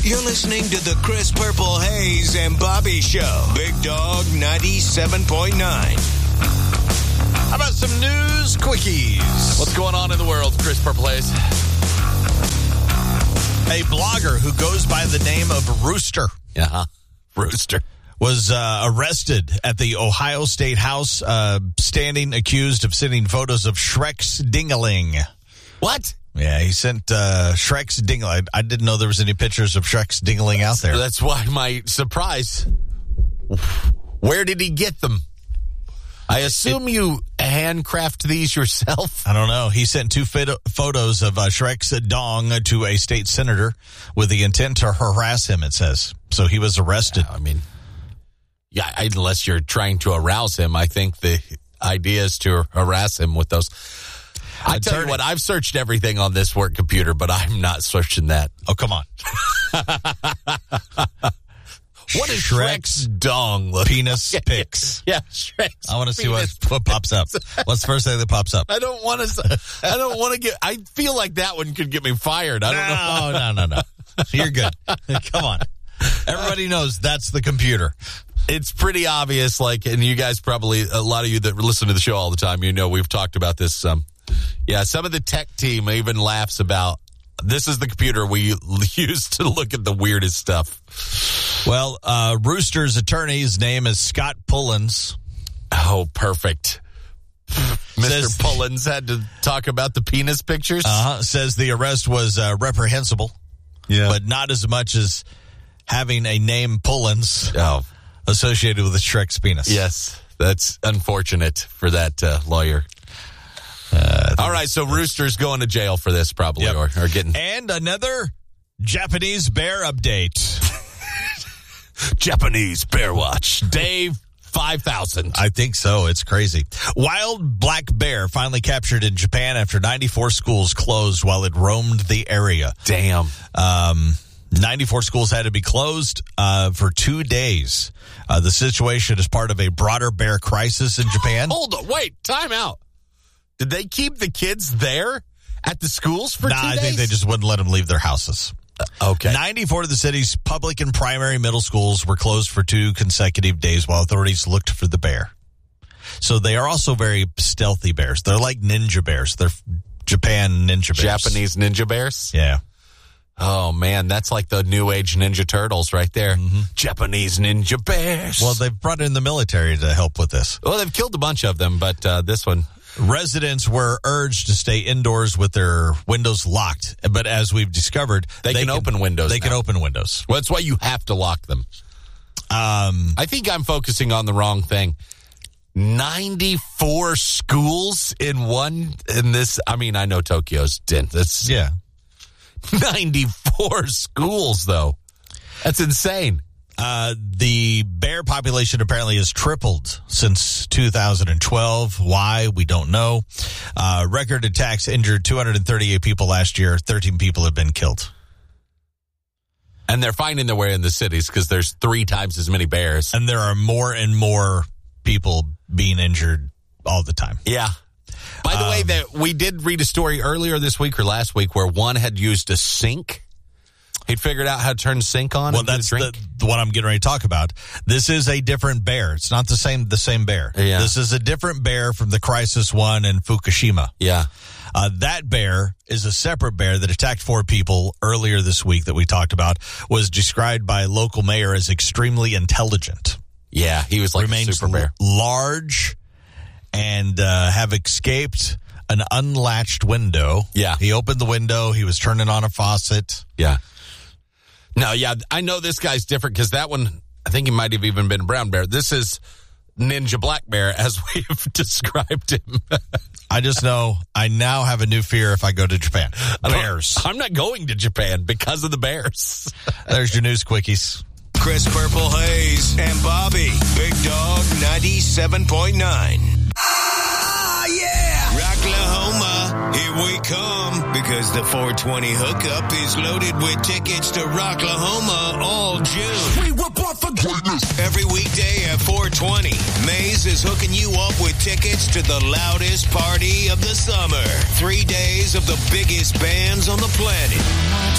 You're listening to the Chris Purple Hayes and Bobby Show. Big Dog 97.9. How about some news quickies? What's going on in the world, Chris Purple Hayes? A blogger who goes by the name of Rooster. Yeah, Rooster. Was arrested at the Ohio State House, standing accused of sending photos of Shrek's ding-a-ling. What? Yeah, he sent Shrek's ding-a-ling. I didn't know there was any pictures of Shrek's ding-a-ling out there. That's why my surprise. Where did he get them? I assume you handcraft these yourself? I don't know. He sent two photos of Shrek's dong to a state senator with the intent to harass him, it says. So he was arrested. Yeah, unless you're trying to arouse him, I think the idea is to harass him with those. I tell you what, I've searched everything on this work computer, but I'm not searching that. Oh, come on. What is Shrek's dong look? Penis pics. Yeah, Shrek's. I want to see what pops up. What's the first thing that pops up? I don't want to get. I feel like that one could get me fired. I don't know. No. You're good. Come on. Everybody knows that's the computer. It's pretty obvious, and you guys probably, a lot of you that listen to the show all the time, we've talked about this. Some of the tech team even laughs about, this is the computer we use to look at the weirdest stuff. Well, Rooster's attorney's name is Scott Pullins. Oh, perfect. Mr. Pullins had to talk about the penis pictures? Says the arrest was reprehensible, but not as much as having a name Pullins associated with the Shrek's penis. Yes, that's unfortunate for that lawyer. All right, so Rooster's going to jail for this probably, or getting... And another Japanese bear update. Japanese bear watch. Day 5,000. I think so. It's crazy. Wild black bear finally captured in Japan after 94 schools closed while it roamed the area. Damn. 94 schools had to be closed for 2 days. The situation is part of a broader bear crisis in Japan. Hold on. Wait. Time out. Did they keep the kids there at the schools for 2 days? I think they just wouldn't let them leave their houses. Okay. 94 of the city's public and primary middle schools were closed for 2 consecutive days while authorities looked for the bear. So they are also very stealthy bears. They're like ninja bears. They're Japan ninja bears. Japanese ninja bears? Yeah. Oh, man, that's like the New Age Ninja Turtles right there. Mm-hmm. Japanese ninja bears. Well, they've brought in the military to help with this. Well, they've killed a bunch of them, but this one... Residents were urged to stay indoors with their windows locked. But as we've discovered... They can open windows They now. can open windows. Well, that's why you have to lock them. I think I'm focusing on the wrong thing. 94 schools in this... I mean, I know Tokyo's dense. Yeah. 94 schools, though. That's insane. The bear population apparently has tripled since 2012. Why? We don't know. Record attacks injured 238 people last year. 13 people have been killed. And they're finding their way in the cities because there's 3 times as many bears. And there are more and more people being injured all the time. Yeah. By the way, we did read a story earlier this week or last week where one had used a sink. He'd figured out how to turn the sink on. Well, that's the one I'm getting ready to talk about. This is a different bear. It's not the same bear. Yeah. This is a different bear from the Crisis one in Fukushima. Yeah. That bear is a separate bear that attacked 4 people earlier this week that we talked about, was described by a local mayor as extremely intelligent. Yeah, he was like a super bear. Large and have escaped an unlatched window. Yeah. He opened the window. He was turning on a faucet. Yeah. No, yeah, I know this guy's different because that one, I think he might have even been a brown bear. This is Ninja Black Bear, as we've described him. I just know I now have a new fear if I go to Japan. Bears. I'm not going to Japan because of the bears. There's your news quickies. Chris Purple Hayes and Bobby. Big Dog 97.9. Ah, yeah! Rocklahoma, here we come. Because the 420 hookup is loaded with tickets to Rocklahoma all June. We were born for greatness. Every weekday at 420, Maze is hooking you up with tickets to the loudest party of the summer. 3 days of the biggest bands on the planet.